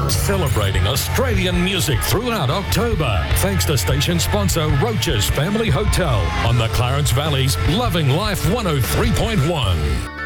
Celebrating Australian music throughout October, thanks to station sponsor Roach's Family Hotel on the Clarence Valley's Loving Life 103.1.